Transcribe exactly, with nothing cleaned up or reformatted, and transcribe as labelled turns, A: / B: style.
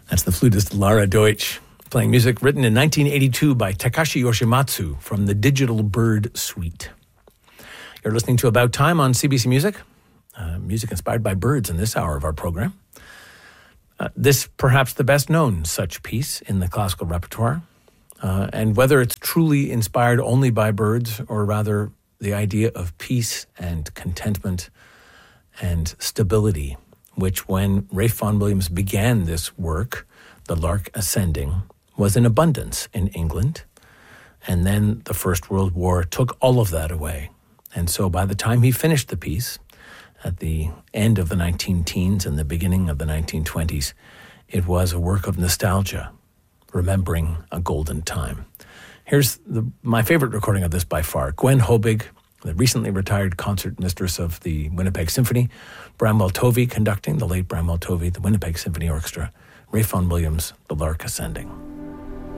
A: That's the flutist Lara Deutsch playing music written in nineteen eighty-two by Takashi Yoshimatsu from the Digital Bird Suite. You're listening to About Time on C B C Music, uh, music inspired by birds in this hour of our program. Uh, this perhaps the best known such piece in the classical repertoire, uh, and whether it's truly inspired only by birds or rather the idea of peace and contentment and stability, which when Ralph Vaughan Williams began this work, The Lark Ascending, was in abundance in England. And then the First World War took all of that away. And so by the time he finished the piece, at the end of the nineteen teens and the beginning of the nineteen twenties, it was a work of nostalgia, remembering a golden time. Here's the, my favorite recording of this by far. Gwen Hobig, the recently retired concert mistress of the Winnipeg Symphony, Bramwell Tovey conducting, the late Bramwell Tovey, the Winnipeg Symphony Orchestra, Ralph Vaughan Williams, The Lark Ascending.